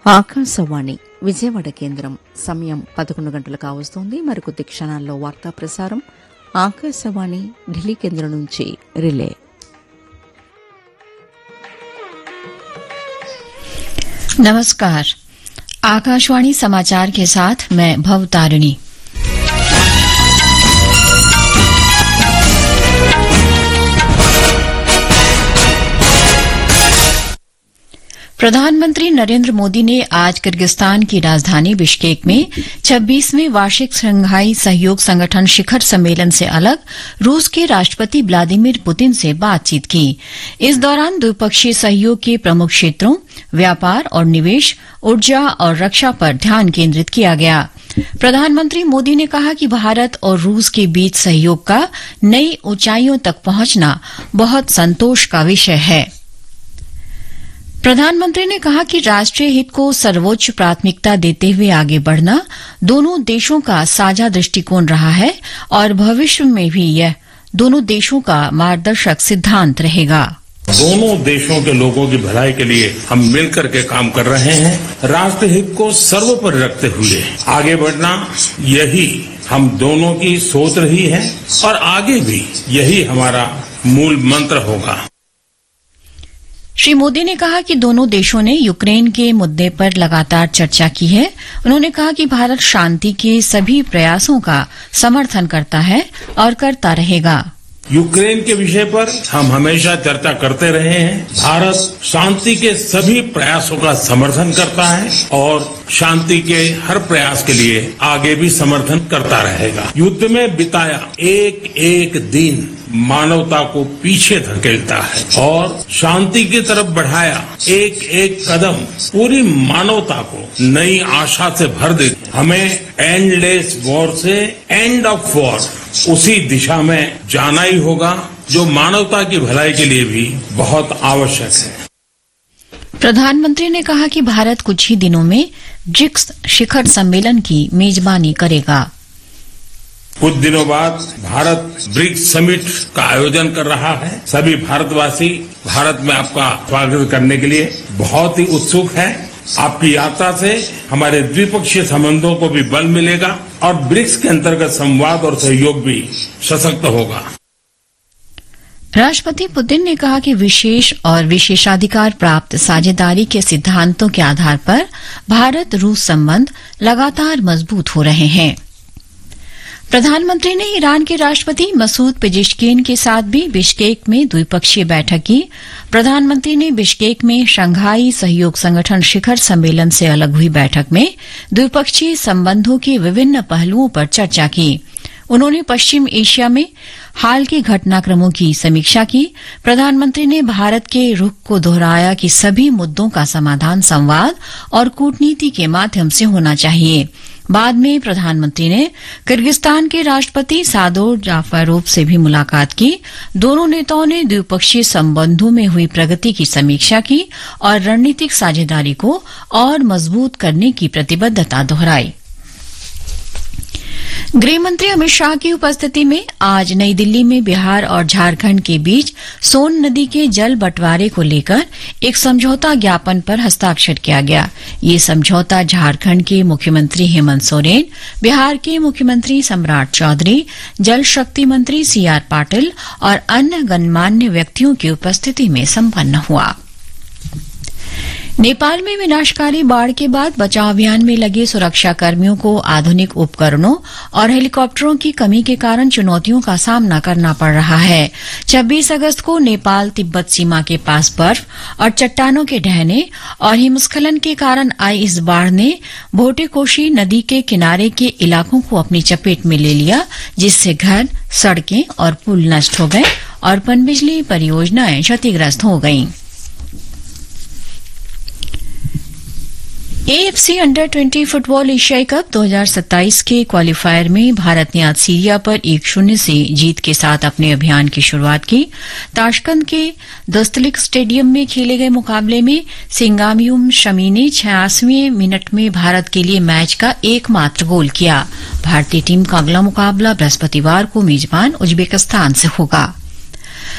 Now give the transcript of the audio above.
ఆకాశవాణి విజయవాడ కేంద్రం సమయం 11 గంటలు కావస్తోంది. మరికొద్ది క్షణాల్లో వార్తా ప్రసారం ఆకాశవాణి ఢిల్లీ కేంద్రం నుంచి రిలే. नमस्कार, आकाशवाणी समाचार के साथ मैं भवतारिणी। प्रधानमंत्री नरेंद्र मोदी ने आज किर्गिस्तान की राजधानी बिश्केक में 26वें वार्षिक शंघाई सहयोग संगठन शिखर सम्मेलन से अलग रूस के राष्ट्रपति व्लादिमीर पुतिन से बातचीत की। इस दौरान द्विपक्षीय सहयोग के प्रमुख क्षेत्रों व्यापार और निवेश, ऊर्जा और रक्षा पर ध्यान केंद्रित किया गया। प्रधानमंत्री मोदी ने कहा कि भारत और रूस के बीच सहयोग का नई ऊंचाइयों तक पहुंचना बहुत संतोष का विषय है। प्रधानमंत्री ने कहा कि राष्ट्रीय हित को सर्वोच्च प्राथमिकता देते हुए आगे बढ़ना दोनों देशों का साझा दृष्टिकोण रहा है और भविष्य में भी यह दोनों देशों का मार्गदर्शक सिद्धांत रहेगा। दोनों देशों के लोगों की भलाई के लिए हम मिलकर के काम कर रहे हैं। राष्ट्रीय हित को सर्वोपरि रखते हुए आगे बढ़ना, यही हम दोनों की सोच रही है और आगे भी यही हमारा मूल मंत्र होगा। श्री मोदी ने कहा कि दोनों देशों ने यूक्रेन के मुद्दे पर लगातार चर्चा की है। उन्होंने कहा कि भारत शांति के सभी प्रयासों का समर्थन करता है और करता रहेगा। यूक्रेन के विषय पर हम हमेशा चर्चा करते रहे हैं। भारत शांति के सभी प्रयासों का समर्थन करता है और शांति के हर प्रयास के लिए आगे भी समर्थन करता रहेगा। युद्ध में बिताया एक एक दिन मानवता को पीछे धकेलता है और शांति की तरफ बढ़ाया एक एक कदम पूरी मानवता को नई आशा से भर देती। हमें एंडलेस वॉर से एंड ऑफ वॉर उसी दिशा में जाना ही होगा, जो मानवता की भलाई के लिए भी बहुत आवश्यक है। प्रधानमंत्री ने कहा कि भारत कुछ ही दिनों में ब्रिक्स शिखर सम्मेलन की मेजबानी करेगा। कुछ दिनों बाद भारत ब्रिक्स समिट का आयोजन कर रहा है। सभी भारतवासी भारत में आपका स्वागत करने के लिए बहुत ही उत्सुक है। आपकी यात्रा से हमारे द्विपक्षीय संबंधों को भी बल मिलेगा और ब्रिक्स के अंतर्गत संवाद और सहयोग भी सशक्त होगा। राष्ट्रपति पुतिन ने कहा कि विशेष और विशेषाधिकार प्राप्त साझेदारी के सिद्धांतों के आधार पर भारत रूस संबंध लगातार मजबूत हो रहे हैं। प्रधानमंत्री ने ईरान के राष्ट्रपति मसूद पेजिशकिन के साथ भी बिश्केक में द्विपक्षीय बैठक की। प्रधानमंत्री ने बिश्केक में शंघाई सहयोग संगठन शिखर सम्मेलन से अलग हुई बैठक में द्विपक्षीय संबंधों के विभिन्न पहलुओं पर चर्चा की। उन्होंने पश्चिम एशिया में हाल के घटनाक्रमों की समीक्षा की। प्रधानमंत्री ने भारत के रुख को दोहराया कि सभी मुद्दों का समाधान संवाद और कूटनीति के माध्यम से होना चाहिए। बाद में प्रधानमंत्री ने किर्गिस्तान के राष्ट्रपति सादोर जाफरोव से भी मुलाकात की। दोनों नेताओं ने द्विपक्षीय संबंधों में हुई प्रगति की समीक्षा की और रणनीतिक साझेदारी को और मजबूत करने की प्रतिबद्धता दोहराई। गृहमंत्री अमित शाह की उपस्थिति में आज नई दिल्ली में बिहार और झारखंड के बीच सोन नदी के जल बंटवारे को लेकर एक समझौता ज्ञापन पर हस्ताक्षर किया गया। ये समझौता झारखंड के मुख्यमंत्री हेमंत सोरेन, बिहार के मुख्यमंत्री सम्राट चौधरी, जल शक्ति मंत्री सीआर पाटिल और अन्य गणमान्य व्यक्तियों की उपस्थिति में संपन्न हुआ। नेपाल में विनाशकारी बाढ़ के बाद बचाव अभियान में लगे सुरक्षा कर्मियों को आधुनिक उपकरणों और हेलीकॉप्टरों की कमी के कारण चुनौतियों का सामना करना पड़ रहा है। 26 अगस्त को नेपाल तिब्बत सीमा के पास बर्फ और चट्टानों के ढहने और हिमस्खलन के कारण आई इस बाढ़ ने भोटेकोशी नदी के किनारे के इलाकों को अपनी चपेट में ले लिया, जिससे घर, सड़कें और पुल नष्ट हो गए और पनबिजली परियोजनाएं क्षतिग्रस्त हो गईं। एएफसी अंडर 20 फुटबॉल एशियाई कप 2027 के क्वालीफायर में भारत ने आज सीरिया पर 1-0 से जीत के साथ अपने अभियान की शुरुआत की। ताशकंद के दस्तलिक स्टेडियम में खेले गए मुकाबले में सिंगामियुम शमी ने 86वें मिनट में भारत के लिए मैच का एकमात्र गोल किया। भारतीय टीम का अगला मुकाबला बृहस्पतिवार को मेजबान उज्बेकिस्तान से होगा।